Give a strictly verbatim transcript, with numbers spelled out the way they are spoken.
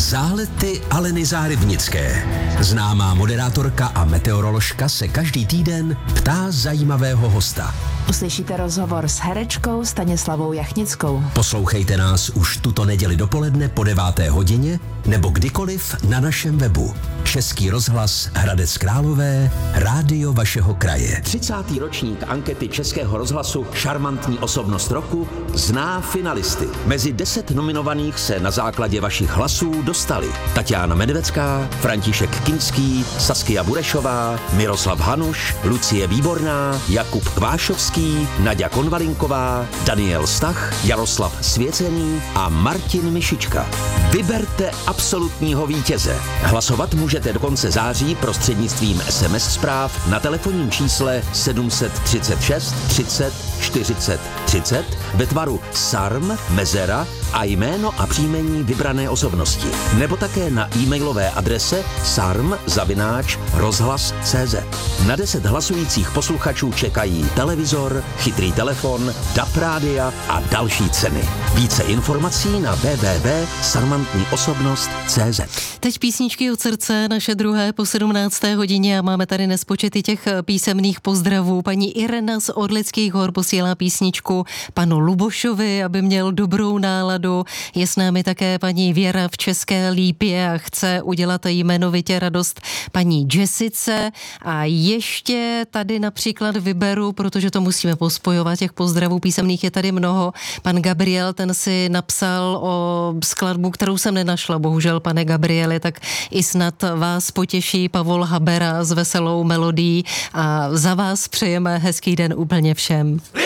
Zálety Aleny Zárybnické. Známá moderátorka a meteoroložka se každý týden ptá zajímavého hosta. Uslyšíte rozhovor s herečkou Stanislavou Jachnickou. Poslouchejte nás už tuto neděli dopoledne po deváté hodině nebo kdykoliv na našem webu. Český rozhlas Hradec Králové, rádio vašeho kraje. třicátý ročník ankety Českého rozhlasu Šarmantní osobnost roku zná finalisty. Mezi deset nominovaných se na základě vašich hlasů dostali Tatiana Medvecká, František Kinský, Saskia Burešová, Miroslav Hanuš, Lucie Výborná, Jakub Kvášovský, Naďa Konvalinková, Daniel Stach, Jaroslav Svěcený a Martin Mišička. Vyberte absolutního vítěze. Hlasovat můžete do konce září prostřednictvím es em es zpráv na telefonním čísle sedm set třicet šest třicet čtyřicet třicet ve tvaru sarm, mezera a jméno a příjmení vybrané osobnosti. Nebo také na e-mailové adrese sarm zavináč rozhlas tečka cé zet. Na deset hlasujících posluchačů čekají televizor, chytrý telefon, D A B rádia a další ceny. Více informací na w w w tečka sarmantní osobnost tečka cé zet. Teď písničky od srdce, naše druhé po sedmnácté hodině a máme tady nespočety těch písemných pozdravů. Paní Irena z Orlických hor posílá písničku panu Lubošovi, aby měl dobrou náladu. Je s námi také paní Věra v České Lípě a chce udělat jmenovitě radost paní Jessice. A ještě tady například vyberu, protože to musíme pospojovat, těch pozdravů písemných je tady mnoho. Pan Gabriel, ten si napsal o skladbu, kterou jsem nenašla, bohužel, pane Gabrieli, tak i snad vás potěší Pavol Habera s veselou melodií a za vás přejeme hezký den úplně všem.